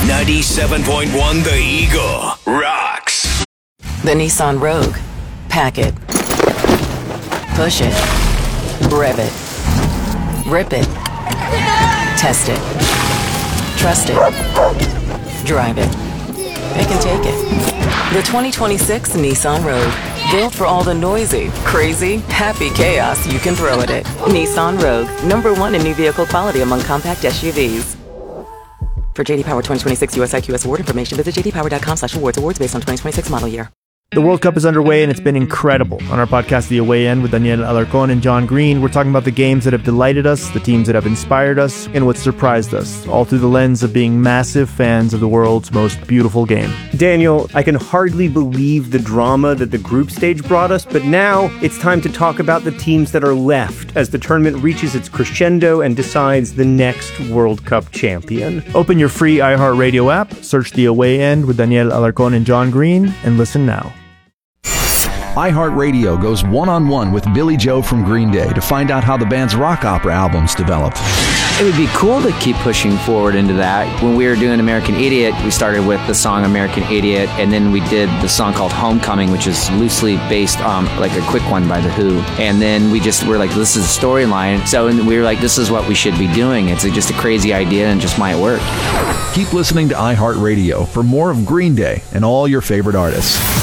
97.1 The Eagle rocks. The Nissan Rogue. Pack it. Push it. Rev it. Rip it. Test it. Trust it. Drive it. Pick and take it. The 2026 Nissan Rogue. Built for all the noisy, crazy, happy chaos you can throw at it. Nissan Rogue. #1 in new vehicle quality among compact SUVs. For JD Power 2026 US IQS award information, visit jdpower.com/awards. Awards based on 2026 model year. The World Cup is underway and it's been incredible. On our podcast, The Away End, with Daniel Alarcón and John Green, we're talking about the games that have delighted us, the teams that have inspired us, and what surprised us, all through the lens of being massive fans of the world's most beautiful game. Daniel, I can hardly believe the drama that the group stage brought us, but now it's time to talk about the teams that are left as the tournament reaches its crescendo and decides the next World Cup champion. Open your free iHeartRadio app, search The Away End with Daniel Alarcón and John Green, and listen now. iHeartRadio goes one-on-one with Billy Joe from Green Day to find out how the band's rock opera albums developed. It would be cool to keep pushing forward into that. When we were doing American Idiot, we started with the song American Idiot, and then we did the song called Homecoming, which is loosely based on like a quick one by The Who. And then we're like, this is a storyline. So we were like, this is what we should be doing. It's just a crazy idea and just might work. Keep listening to iHeartRadio for more of Green Day and all your favorite artists.